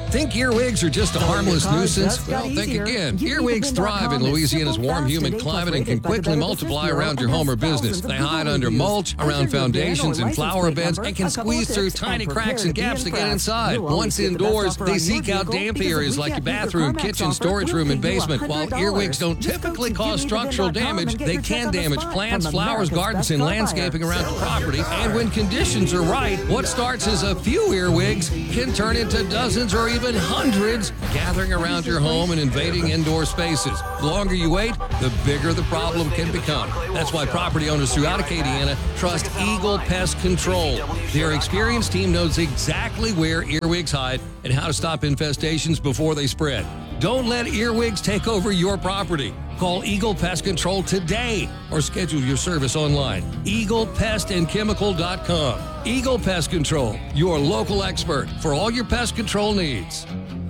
Think earwigs are just a harmless nuisance? Well, think again. Earwigs thrive in Louisiana's warm, humid climate and can quickly multiply around your home or business. They hide under mulch, around foundations and flower beds, and can squeeze through tiny cracks and gaps to get inside. Once indoors, they seek out damp areas like your bathroom, kitchen, storage room, and basement. While earwigs don't typically cause structural damage, they can damage plants, flowers, gardens, and landscaping around your property. And when conditions are right, what starts as a few earwigs can turn into dozens or even hundreds gathering around your home and invading indoor spaces. The longer you wait, the bigger the problem can become. That's why property owners throughout Acadiana trust Eagle Pest Control. Their experienced team knows exactly where earwigs hide and how to stop infestations before they spread. Don't let earwigs take over your property. Call Eagle Pest Control today or schedule your service online. EaglePestandChemical.com. Eagle Pest Control, your local expert for all your pest control needs.